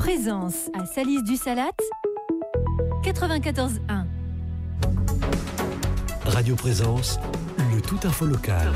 Présence à Salis-du-Salat, 94.1. Radio Présence, le tout info local.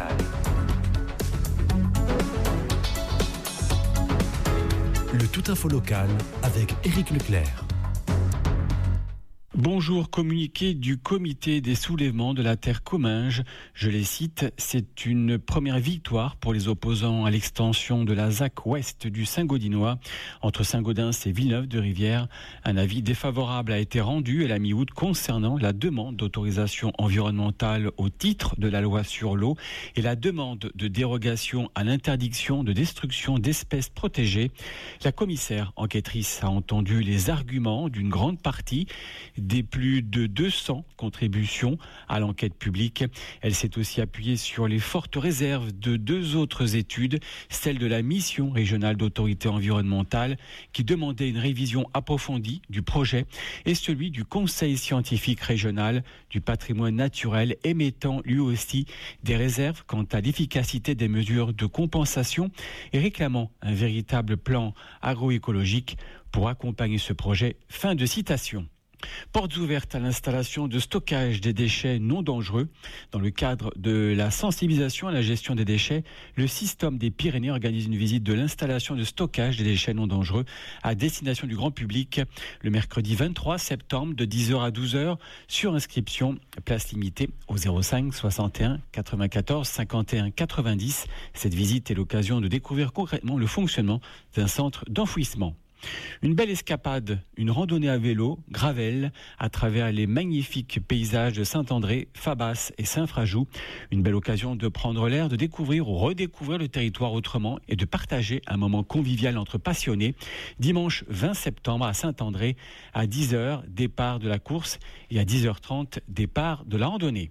Le tout info local avec Éric Leclerc. Bonjour, communiqué du comité des soulèvements de la terre Comminges. Je les cite, c'est une première victoire pour les opposants à l'extension de la ZAC ouest du Saint-Gaudinois entre Saint-Gaudens et Villeneuve-de-Rivière. Un avis défavorable a été rendu à la mi-août concernant la demande d'autorisation environnementale au titre de la loi sur l'eau et la demande de dérogation à l'interdiction de destruction d'espèces protégées. La commissaire enquêtrice a entendu les arguments d'une grande partie des plus de 200 contributions à l'enquête publique. Elle s'est aussi appuyée sur les fortes réserves de deux autres études, celle de la mission régionale d'autorité environnementale qui demandait une révision approfondie du projet et celui du conseil scientifique régional du patrimoine naturel émettant lui aussi des réserves quant à l'efficacité des mesures de compensation et réclamant un véritable plan agroécologique pour accompagner ce projet. Fin de citation. Portes ouvertes à l'installation de stockage des déchets non dangereux. Dans le cadre de la sensibilisation à la gestion des déchets, le Système des Pyrénées organise une visite de l'installation de stockage des déchets non dangereux à destination du grand public le mercredi 23 septembre de 10h à 12h sur inscription, place limitée au 05 61 94 51 90. Cette visite est l'occasion de découvrir concrètement le fonctionnement d'un centre d'enfouissement. Une belle escapade, une randonnée à vélo, gravel, à travers les magnifiques paysages de Saint-André, Fabas et Saint-Frajou. Une belle occasion de prendre l'air, de découvrir ou redécouvrir le territoire autrement et de partager un moment convivial entre passionnés. Dimanche 20 septembre à Saint-André, à 10h, départ de la course et à 10h30, départ de la randonnée.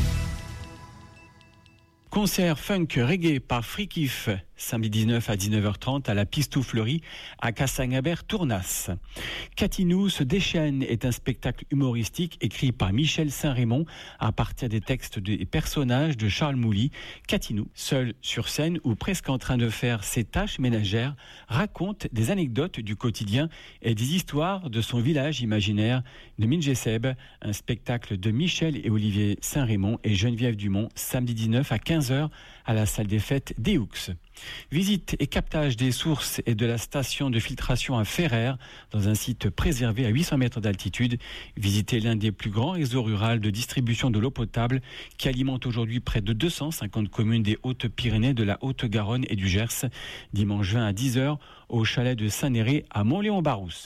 Concert funk reggae par Frikif, samedi 19 à 19h30 à la Pistou Fleury à Cassagnaber-Tournas. Catinou se déchaîne est un spectacle humoristique écrit par Michel Saint-Raymond à partir des textes des personnages de Charles Mouly. Catinou, seul sur scène ou presque en train de faire ses tâches ménagères, raconte des anecdotes du quotidien et des histoires de son village imaginaire de Mingeseb, un spectacle de Michel et Olivier Saint-Raymond et Geneviève Dumont, samedi 19 à 15h à la salle des fêtes des Hooks. Visite et captage des sources et de la station de filtration à Ferrer dans un site préservé à 800 mètres d'altitude. Visitez l'un des plus grands réseaux ruraux de distribution de l'eau potable qui alimente aujourd'hui près de 250 communes des Hautes-Pyrénées, de la Haute-Garonne et du Gers. Dimanche 20 à 10h au chalet de Saint-Néré à Montléon-Barousse.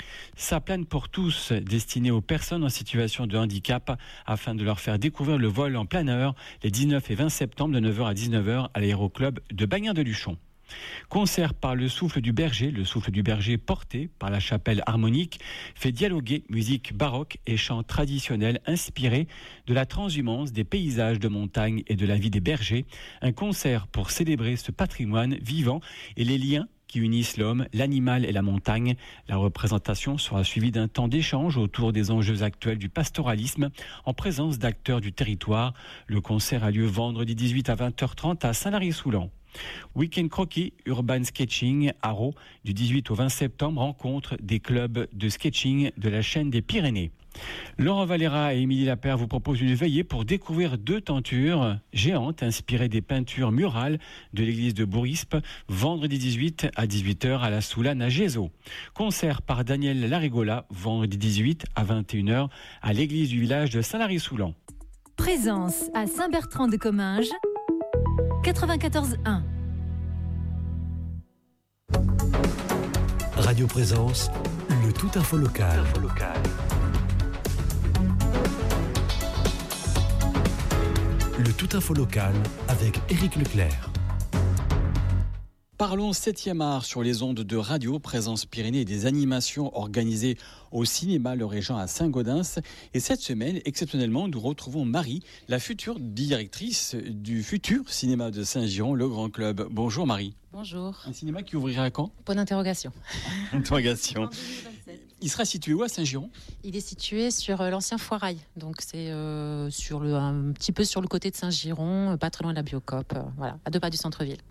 Ça plane pour tous, destiné aux personnes en situation de handicap afin de leur faire découvrir le vol en planeur les 19 et 20 septembre de 9h à 19h à l'aéroclub de Bagnères-de-Luchon. Concert par le Souffle du Berger. Le Souffle du Berger, porté par la chapelle harmonique, fait dialoguer musique baroque et chants traditionnels inspirés de la transhumance, des paysages de montagne et de la vie des bergers. Un concert pour célébrer ce patrimoine vivant et les liens qui unissent l'homme, l'animal et la montagne. La représentation sera suivie d'un temps d'échange autour des enjeux actuels du pastoralisme en présence d'acteurs du territoire. Le concert a lieu vendredi 18 à 20h30 à Saint-Lary-Soulan. Week-end croquis, urban sketching, Haro, du 18 au 20 septembre, rencontre des clubs de sketching de la chaîne des Pyrénées. Laurent Valera et Émilie Lapère vous proposent une veillée pour découvrir deux tentures géantes inspirées des peintures murales de l'église de Bourispe, vendredi 18 à 18h à la Soulane à Gézo. Concert par Daniel Larigola, vendredi 18 à 21h à l'église du village de Saint-Lary-Soulan. Présence à Saint-Bertrand de Comminges, 94.1. Radio Présence, le tout info local. Le tout info local avec Éric Leclerc. Parlons 7e art sur les ondes de Radio Présence Pyrénées et des animations organisées au cinéma Le Régent à Saint-Gaudens. Et cette semaine, exceptionnellement, nous retrouvons Marie, la future directrice du futur cinéma de Saint-Giron, le Grand Club. Bonjour Marie. Bonjour. Un cinéma qui ouvrira quand ? Point d'interrogation. Interrogation. En 2027. Il sera situé où à Saint-Giron ? Il est situé sur l'ancien Foirail, donc c'est un petit peu sur le côté de Saint-Giron, pas très loin de la Biocoop, voilà, à 2 pas du centre-ville.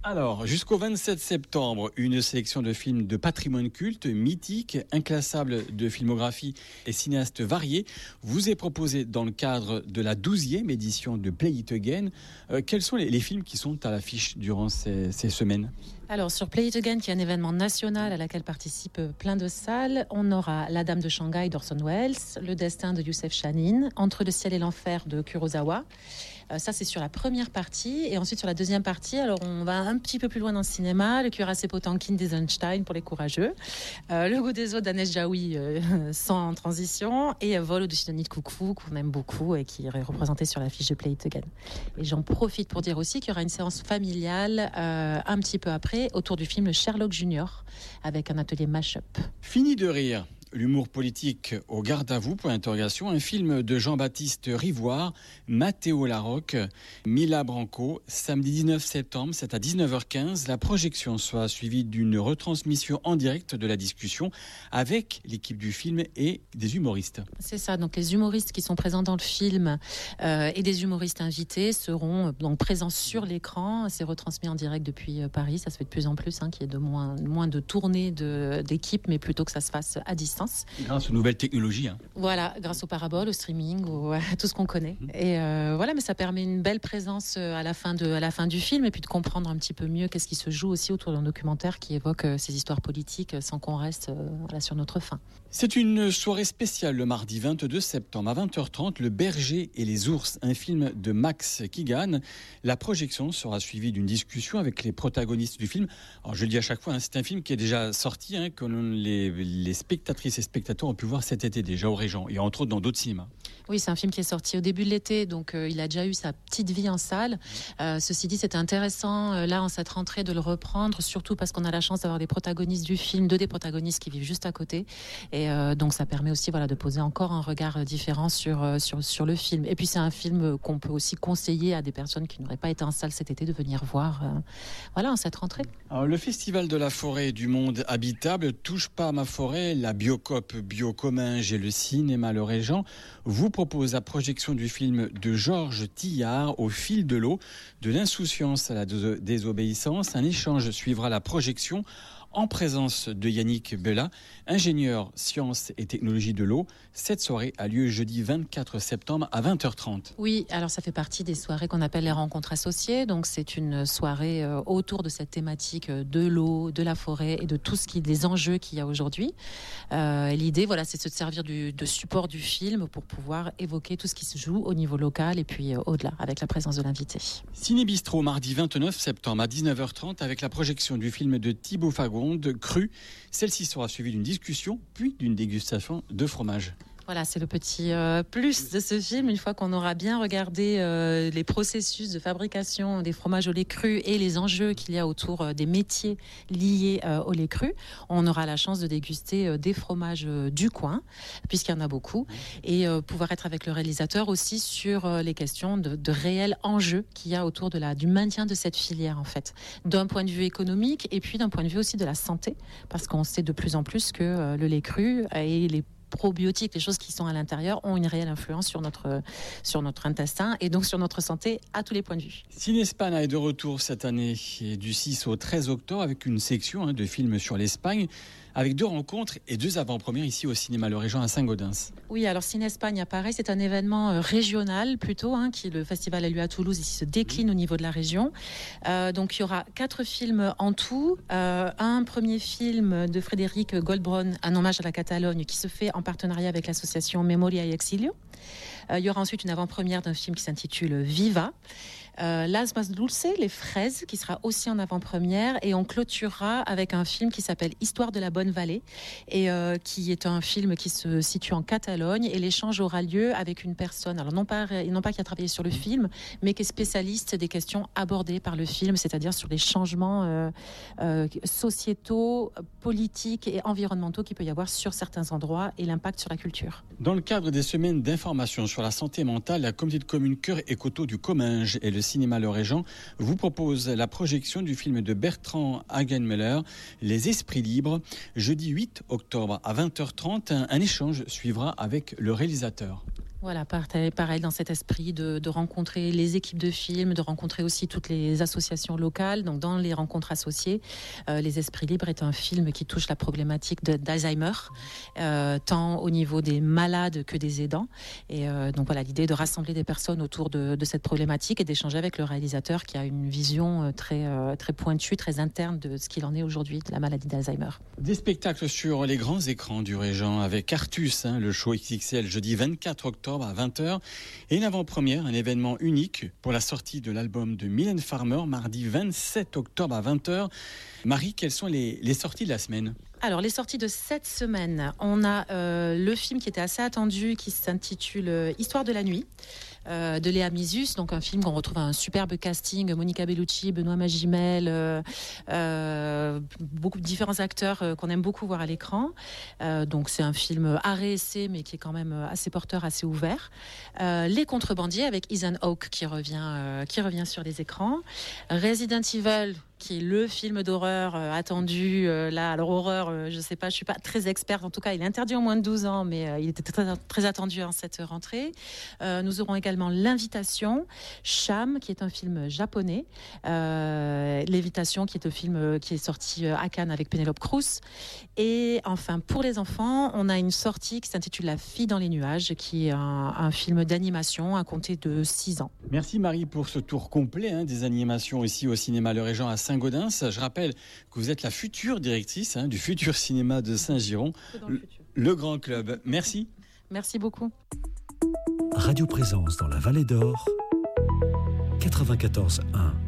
Alors, jusqu'au 27 septembre, une sélection de films de patrimoine culte, mythique, inclassable de filmographie et cinéastes variés vous est proposée dans le cadre de la 12e édition de Play It Again. Quels sont les films qui sont à l'affiche durant ces semaines ? Alors, sur Play It Again, qui est un événement national à laquelle participent plein de salles, on aura La Dame de Shanghai d'Orson Welles, Le Destin de Youssef Chahine, Entre le ciel et l'enfer de Kurosawa. Ça, c'est sur la première partie. Et ensuite, sur la deuxième partie, alors on va un petit peu plus loin dans le cinéma. Le cuirassé Potemkin d'Eisenstein pour les courageux. Le goût des eaux d'Agnès Jaoui, sans transition. Et Vol au-dessus de Nid Coucou, qu'on aime beaucoup et qui est représenté sur l'affiche de Play It Again. Et j'en profite pour dire aussi qu'il y aura une séance familiale un petit peu après, autour du film Sherlock Junior, avec un atelier mash-up. Fini de rire. L'humour politique au garde à vous, point d'interrogation. Un film de Jean-Baptiste Rivoire, Matteo Larocque, Mila Branco, samedi 19 septembre, c'est à 19h15. La projection sera suivie d'une retransmission en direct de la discussion avec l'équipe du film et des humoristes. C'est ça, donc les humoristes qui sont présents dans le film et des humoristes invités seront donc présents sur l'écran. C'est retransmis en direct depuis Paris, ça se fait de plus en plus, qu'il y ait de moins de tournées d'équipe, mais plutôt que ça se fasse à distance. Grâce aux nouvelles technologies. Voilà, grâce aux paraboles, au streaming, à tout ce qu'on connaît. Et voilà, mais ça permet une belle présence à la fin du film et puis de comprendre un petit peu mieux qu'est-ce qui se joue aussi autour d'un documentaire qui évoque ces histoires politiques sans qu'on reste sur notre faim. C'est une soirée spéciale le mardi 22 septembre à 20h30, Le Berger et les ours, un film de Max Kigan. La projection sera suivie d'une discussion avec les protagonistes du film. Alors je le dis à chaque fois, c'est un film qui est déjà sorti, que les spectatrices et spectateurs ont pu voir cet été déjà au Régent et entre autres dans d'autres cinémas. Oui, c'est un film qui est sorti au début de l'été, donc il a déjà eu sa petite vie en salle. Ceci dit, c'était intéressant là en cette rentrée de le reprendre, surtout parce qu'on a la chance d'avoir des protagonistes du film, des protagonistes qui vivent juste à côté, et donc ça permet aussi de poser encore un regard différent sur le film. Et puis c'est un film qu'on peut aussi conseiller à des personnes qui n'auraient pas été en salle cet été de venir voir en cette rentrée. Alors, le Festival de la forêt du monde habitable touche pas à ma forêt, la Biocoop Bio-Comminges et le cinéma Le Régent vous propose la projection du film de Georges Tillard, Au fil de l'eau, de l'insouciance à la désobéissance. Un échange suivra la projection en présence de Yannick Bella, ingénieur sciences et technologies de l'eau. Cette soirée a lieu jeudi 24 septembre à 20h30. Oui, alors ça fait partie des soirées qu'on appelle les rencontres associées. Donc c'est une soirée autour de cette thématique de l'eau, de la forêt et de des enjeux qu'il y a aujourd'hui. L'idée, c'est de se servir de support du film pour pouvoir évoquer tout ce qui se joue au niveau local et puis au-delà, avec la présence de l'invité. Ciné Bistrot, mardi 29 septembre à 19h30, avec la projection du film de Thibaut Fagon, Cru. Celle-ci sera suivie d'une discussion, puis d'une dégustation de fromage. Voilà, c'est le petit plus de ce film. Une fois qu'on aura bien regardé les processus de fabrication des fromages au lait cru et les enjeux qu'il y a autour des métiers liés au lait cru, on aura la chance de déguster des fromages du coin, puisqu'il y en a beaucoup, et pouvoir être avec le réalisateur aussi sur les questions de réels enjeux qu'il y a autour du maintien de cette filière, en fait, d'un point de vue économique et puis d'un point de vue aussi de la santé, parce qu'on sait de plus en plus que le lait cru et les probiotiques, les choses qui sont à l'intérieur, ont une réelle influence sur notre intestin et donc sur notre santé à tous les points de vue. Cinespana est de retour cette année du 6 au 13 octobre avec une section de films sur l'Espagne, avec 2 rencontres et 2 avant-premières ici au cinéma Le Régent à Saint-Gaudens. Oui, alors Cinespagne, pareil, c'est un événement régional plutôt, le festival a lieu à Toulouse, ici se décline au niveau de la région. Donc il y aura 4 films en tout. Un premier film de Frédéric Goldbron, un hommage à la Catalogne, qui se fait en partenariat avec l'association Memoria y Exilio. Il y aura ensuite une avant-première d'un film qui s'intitule Viva. Las Mas Dulce, les fraises, qui sera aussi en avant-première, et on clôturera avec un film qui s'appelle Histoire de la Bonne Vallée, et qui est un film qui se situe en Catalogne, et l'échange aura lieu avec une personne, alors non pas qui a travaillé sur le film, mais qui est spécialiste des questions abordées par le film, c'est-à-dire sur les changements sociétaux, politiques et environnementaux qu'il peut y avoir sur certains endroits et l'impact sur la culture. Dans le cadre des semaines d'information sur la santé mentale, la communauté de communes Cœur et Coteaux du Comminges et le cinéma Le Régent vous propose la projection du film de Bertrand Hagenmüller, Les Esprits Libres, jeudi 8 octobre à 20h30. Un échange suivra avec le réalisateur. Voilà, pareil dans cet esprit de rencontrer les équipes de films, de rencontrer aussi toutes les associations locales. Donc dans les rencontres associées, Les Esprits Libres est un film qui touche la problématique d'Alzheimer, tant au niveau des malades que des aidants. Et donc voilà, l'idée est de rassembler des personnes autour de cette problématique et d'échanger avec le réalisateur qui a une vision très pointue, très interne de ce qu'il en est aujourd'hui de la maladie d'Alzheimer. Des spectacles sur les grands écrans du Régent avec Artus, le show XXL jeudi 24 octobre à 20h et une avant-première, un événement unique pour la sortie de l'album de Mylène Farmer mardi 27 octobre à 20h. Marie, quelles sont les sorties de la semaine ? Alors, les sorties de cette semaine, on a le film qui était assez attendu, qui s'intitule Histoire de la nuit, de Léa Misus, donc un film qu'on retrouve un superbe casting, Monica Bellucci, Benoît Magimel, beaucoup de différents acteurs qu'on aime beaucoup voir à l'écran. Donc c'est un film arrêt-essai, mais qui est quand même assez porteur, assez ouvert. Les Contrebandiers avec Ethan Hawke qui revient sur les écrans. Resident Evil, qui est le film d'horreur attendu. Là, alors horreur, je sais pas, je suis pas très experte. En tout cas, il est interdit aux moins de 12 ans, mais il était très attendu en cette rentrée. Nous aurons également L'Invitation, Cham, qui est un film japonais. L'Invitation, qui est un film qui est sorti à Cannes avec Penelope Cruz. Et enfin, pour les enfants, on a une sortie qui s'intitule La Fille dans les nuages, qui est un film d'animation à compter de 6 ans. Merci Marie pour ce tour complet des animations ici au cinéma Le Régent à Saint-Gaudens. Je rappelle que vous êtes la future directrice du futur cinéma de Saint-Giron, le Grand Club. Merci. Merci beaucoup. Radio Présence dans la Vallée d'Or, 94.1.